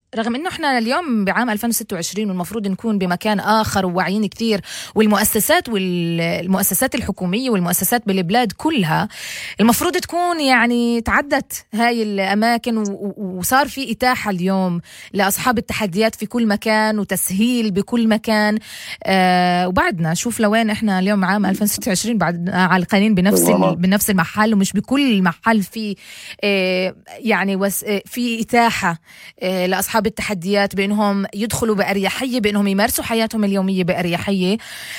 رغم انه احنا اليوم بعام 2026 والمفروض نكون بمكان اخر وواعيين كثير، والمؤسسات الحكوميه والمؤسسات بالبلاد كلها المفروض تكون يعني تعدت هاي الاماكن، وصار في اتاحه اليوم لاصحاب التحديات في كل مكان وتسهيل بكل مكان. وبعدنا شوف لوين احنا اليوم عام 2026 بعد عالقين بنفس المحل، ومش بكل محل في يعني في اتاحه لاصحاب التحديات بأنهم يدخلوا بأريحية، بأنهم يمارسوا حياتهم اليومية بأريحية.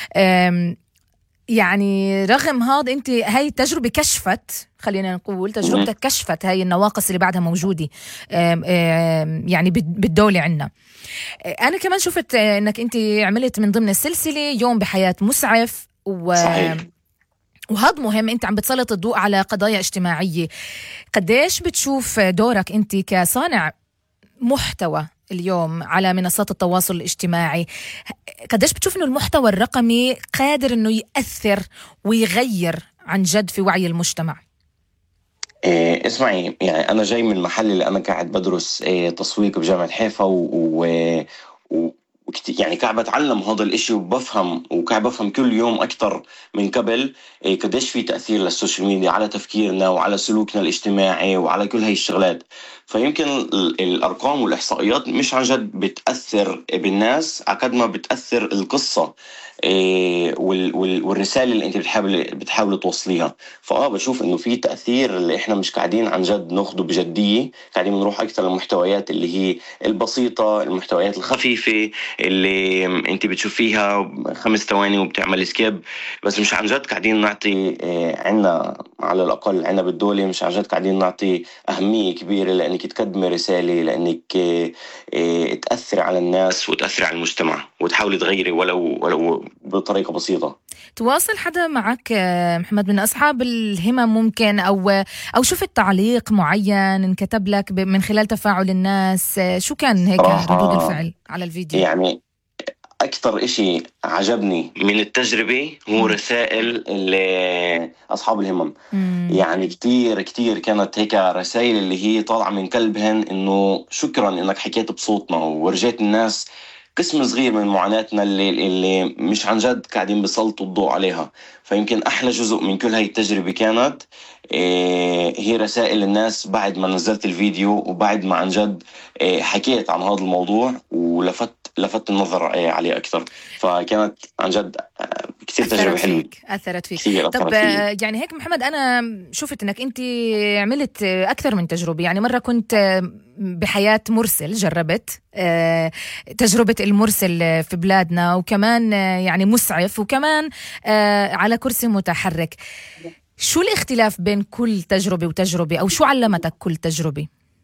يعني رغم هذا انت هاي التجربة كشفت، خلينا نقول تجربتك كشفت هاي النواقص اللي بعدها موجودة يعني بالدولة عنا. أنا كمان شفت أنك أنت عملت من ضمن السلسلة يوم بحياة مسعف وهذا مهم، أنت عم بتسلط الضوء على قضايا اجتماعية. قديش بتشوف دورك أنت كصانع محتوى اليوم على منصات التواصل الاجتماعي، قديش بتشوف انه المحتوى الرقمي قادر انه يأثر ويغير عن جد في وعي المجتمع؟ اسمعي، يعني أنا جاي من المحل اللي أنا قاعد بدرس تسويق بجامعة حيفا يعني قاعد بتعلم هذا الاشي وبفهم، وقاعد بفهم كل يوم أكتر من قبل قديش في تأثير للسوشيال ميديا على تفكيرنا وعلى سلوكنا الاجتماعي وعلى كل هاي الشغلات. فيمكن الأرقام والإحصائيات مش عن جد بتأثر بالناس عقد ما بتأثر القصة والرسالة اللي انت بتحاول توصليها. بشوف انه في تأثير اللي احنا مش قاعدين عن جد ناخده بجدية، قاعدين بنروح اكثر للمحتويات اللي هي البسيطة، المحتويات الخفيفة اللي انت بتشوفيها 5 ثواني وبتعمل سكيب، بس مش عن جد قاعدين نعطي عنا، على الأقل عنا بالدولة مش عن جد قاعدين نعطي أهمية كبيرة لأنك تقدمي رسالة، لأنك تأثر على الناس وتأثر على المجتمع وتحاولي تغيري ولو بطريقة بسيطة. تواصل حدا معك محمد من أصحاب الهمم ممكن أو شفت تعليق معين انكتب لك من خلال تفاعل الناس؟ شو كان هيك ردود الفعل على الفيديو؟ يعني أكثر إشي عجبني من التجربة هو رسائل أصحاب الهمم. يعني كتير كانت هيك رسائل اللي هي طالعة من قلبهن، إنه شكرا إنك حكيت بصوتنا ورجيت الناس قسم صغير من معاناتنا اللي مش عن جد قاعدين بيسلطوا الضوء عليها. فيمكن أحلى جزء من كل هاي التجربة كانت هي رسائل الناس بعد ما نزلت الفيديو وبعد ما عن جد حكيت عن هذا الموضوع ولفت النظر عليه أكثر. فكانت عن جد كثير تجربة حلوة، أثرت فيك. طب يعني هيك محمد، أنا شفت إنك أنت عملت أكثر من تجربة. يعني مرة كنت بحياة مرسل، جربت تجربة المرسل في بلادنا، وكمان يعني مسعف، وكمان على كرسي متحرك. شو الاختلاف بين كل تجربة وتجربة، أو شو علمتك كل تجربة؟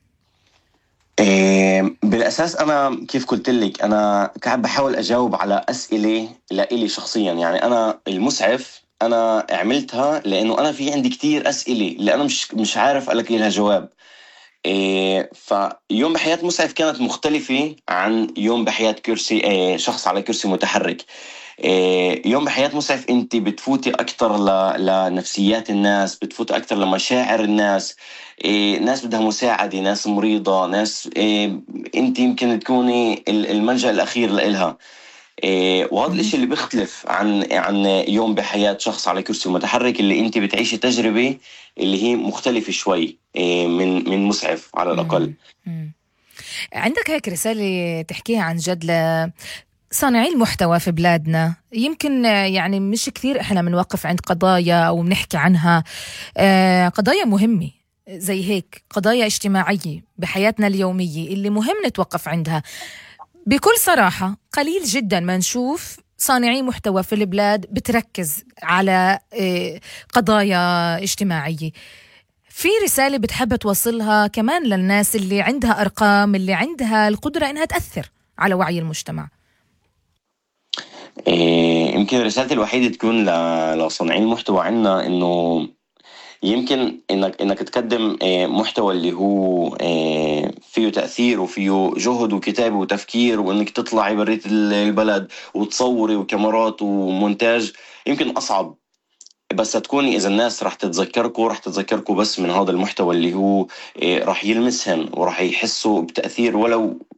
بالأساس أنا كيف قلت لك، أنا قاعد بحاول أجاوب على أسئلة لإلي شخصيا. يعني أنا المسعف أنا عملتها لأنه أنا في عندي كتير أسئلة اللي أنا مش عارف ألاقي لها جواب. فيوم بحياة مسعف كانت مختلفة عن يوم بحياة كرسي شخص على كرسي متحرك. يوم بحياة مسعف انت بتفوتي اكتر لنفسيات الناس، بتفوتي اكتر لمشاعر الناس. ناس بدها مساعدة، ناس مريضة، ناس انت يمكن تكوني الملجأ الاخير لإلها. وهذا الاشي اللي بيختلف عن يوم بحياة شخص على كرسي متحرك، اللي انت بتعيشي تجربة اللي هي مختلفة شوي من مسعف على الأقل. عندك هيك رسالة تحكيها عن جد صانعي المحتوى في بلادنا؟ يمكن يعني مش كثير احنا بنوقف عند قضايا او بنحكي عنها، قضايا مهمة زي هيك، قضايا اجتماعية بحياتنا اليومية اللي مهم نتوقف عندها. بكل صراحة قليل جدا ما نشوف صانعي محتوى في البلاد بتركز على قضايا اجتماعية. في رسالة بتحب توصلها كمان للناس اللي عندها أرقام، اللي عندها القدرة إنها تأثر على وعي المجتمع؟ يمكن الرسالة الوحيدة تكون لصانعين المحتوى عنا، إنه يمكن إنك تقدم محتوى اللي هو فيه تأثير وفيه جهد وكتابة وتفكير، وإنك تطلعي بريت البلد وتصوري وكاميرات ومونتاج، يمكن أصعب. بس تكوني إذا الناس راح تتذكركوا بس من هذا المحتوى اللي هو راح يلمسهن وراح يحسوا بتأثير ولو